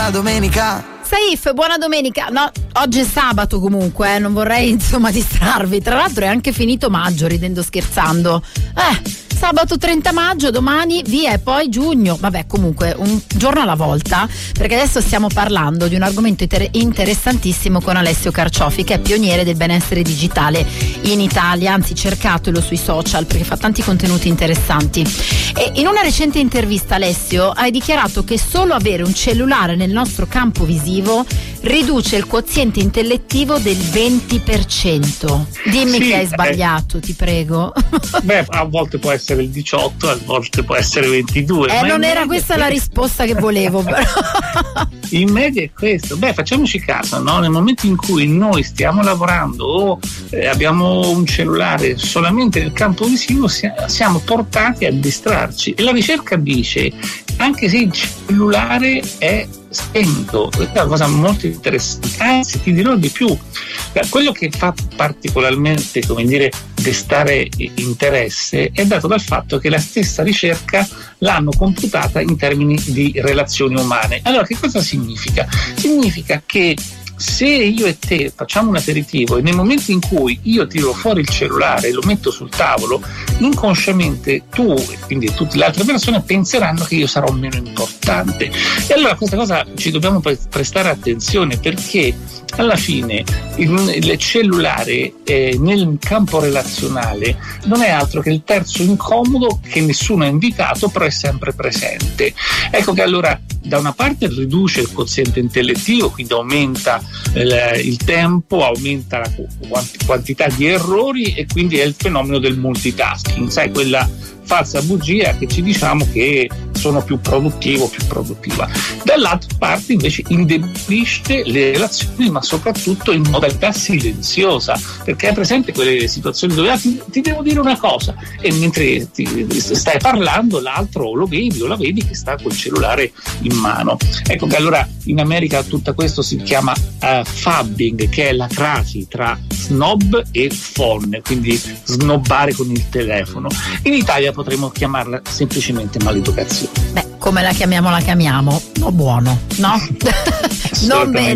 buona domenica. Saif, buona domenica. No, oggi è sabato comunque, non vorrei insomma distrarvi. Tra l'altro è anche finito maggio, ridendo scherzando. Sabato 30 maggio, domani via e poi giugno. Vabbè, comunque un giorno alla volta, perché adesso stiamo parlando di un argomento interessantissimo con Alessio Carciofi, che è pioniere del benessere digitale in Italia, anzi cercatelo sui social perché fa tanti contenuti interessanti. E in una recente intervista, Alessio, hai dichiarato che solo avere un cellulare nel nostro campo visivo riduce il quoziente intellettivo del 20%. Dimmi che hai sbagliato, ti prego. Beh, a volte può essere il 18, a volte può essere 22. Non era questa la risposta che volevo, però. In media è questo. Beh, facciamoci caso, no? Nel momento in cui noi stiamo lavorando o abbiamo un cellulare solamente nel campo visivo, siamo portati a distrarci. E la ricerca dice, anche se il cellulare è spento, è una cosa molto interessante, anzi ti dirò di più, quello che fa particolarmente, come dire, destare interesse è dato dal fatto che la stessa ricerca l'hanno computata in termini di relazioni umane. Allora, che cosa significa? Significa che se io e te facciamo un aperitivo e nel momento in cui io tiro fuori il cellulare e lo metto sul tavolo, inconsciamente tu e quindi tutte le altre persone penseranno che io sarò meno importante. E allora questa cosa ci dobbiamo prestare attenzione, perché alla fine il cellulare nel campo relazionale non è altro che il terzo incomodo che nessuno ha invitato, però è sempre presente. Ecco che allora da una parte riduce il quoziente intellettivo, quindi aumenta il tempo, aumenta la quantità di errori e quindi è il fenomeno del multitasking, sai, quella falsa bugia che ci diciamo che sono più produttivo, più produttiva. Dall'altra parte invece indebolisce le relazioni, ma soprattutto in modalità silenziosa, perché è presente quelle situazioni dove ti devo dire una cosa e mentre ti stai parlando l'altro o lo vedi o la vedi che sta col cellulare in mano. Ecco che allora in America tutto questo si chiama fabbing, che è la crasi tra snob e phone, quindi snobbare con il telefono. In Italia potremmo chiamarla semplicemente maleducazione. Beh, come la chiamiamo, no, buono, no? Non bene.